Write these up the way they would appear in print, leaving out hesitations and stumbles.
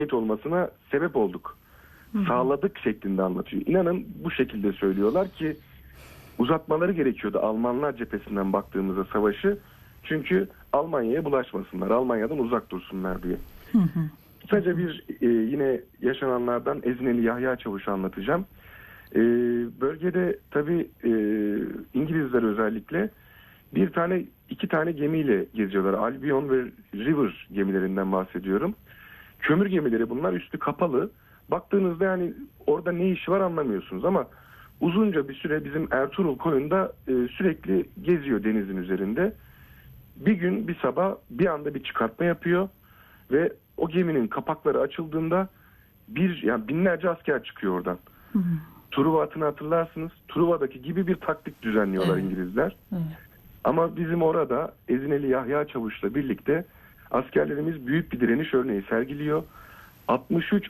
olmasına sebep olduk. Sağladık şeklinde anlatıyor. İnanın bu şekilde söylüyorlar ki uzatmaları gerekiyordu Almanlar cephesinden baktığımızda savaşı. Çünkü Almanya'ya bulaşmasınlar, Almanya'dan uzak dursunlar diye. Kısaca bir yine yaşananlardan Ezineli Yahya Çavuş'u anlatacağım. Bölgede tabii İngilizler özellikle iki tane gemiyle geziyorlar. Albion ve River gemilerinden bahsediyorum. Kömür gemileri bunlar, üstü kapalı. Baktığınızda yani orada ne işi var anlamıyorsunuz ama uzunca bir süre bizim Ertuğrul koyunda sürekli geziyor denizin üzerinde. Bir gün bir sabah bir anda bir çıkartma yapıyor ve o geminin kapakları açıldığında binlerce asker çıkıyor oradan. Truva atını hatırlarsınız. Truva'daki gibi bir taktik düzenliyorlar İngilizler. Ama bizim orada Ezineli Yahya Çavuş'la birlikte askerlerimiz büyük bir direniş örneği sergiliyor. 63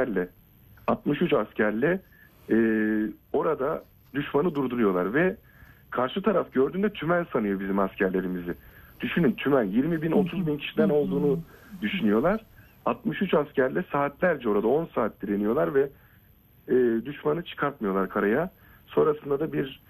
askerle orada düşmanı durduruyorlar ve karşı taraf gördüğünde tümen sanıyor bizim askerlerimizi. Düşünün, tümen 20 bin 30 bin kişiden olduğunu düşünüyorlar. 63 askerle saatlerce orada 10 saat direniyorlar ve düşmanı çıkartmıyorlar karaya. Sonrasında da bir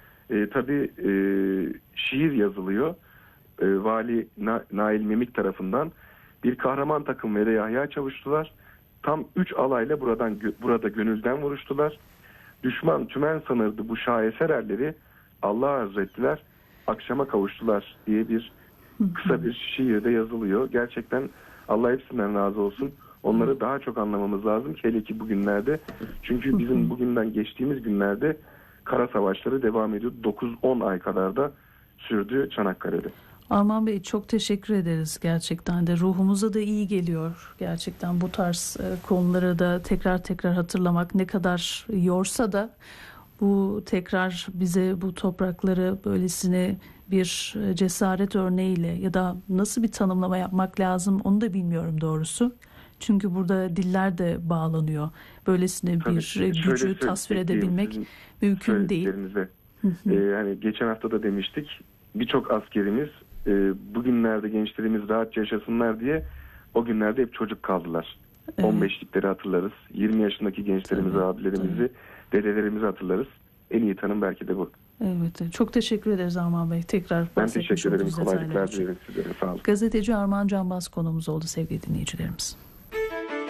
şiir yazılıyor. Vali Nail Memik tarafından bir kahraman takım ve de Yahya Çavuşlular tam 3 alayla burada gönülden vuruştular. Düşman tümen sanırdı bu şaheser erleri, Allah'a arz ettiler, akşama kavuştular diye bir kısa bir şiirde yazılıyor. Gerçekten Allah hepsinden razı olsun. Onları daha çok anlamamız lazım. Hele ki bugünlerde. Çünkü bizim bugünden geçtiğimiz günlerde kara savaşları devam ediyor. 9-10 ay kadar da sürdü Çanakkale'de. Arman Bey, çok teşekkür ederiz gerçekten de. Ruhumuza da iyi geliyor. Gerçekten bu tarz konuları da tekrar hatırlamak ne kadar yorsa da bu tekrar bize bu toprakları böylesine bir cesaret örneğiyle ya da nasıl bir tanımlama yapmak lazım onu da bilmiyorum doğrusu. Çünkü burada diller de bağlanıyor. Böylesine bir gücü tasvir edebilmek mümkün değil. Yani geçen hafta da demiştik, birçok askerimiz bugünlerde gençlerimiz rahat yaşasınlar diye o günlerde hep çocuk kaldılar. 15'likleri hatırlarız. 20 yaşındaki gençlerimizi, abilerimizi, dedelerimizi hatırlarız. En iyi tanım belki de bu. Evet, çok teşekkür ederiz Arman Bey. Tekrar ben teşekkür ederim. Kolaylıklar dilerim sizlere. Sağ olun. Gazeteci Arman Canbaz konuğumuz oldu sevgili dinleyicilerimiz.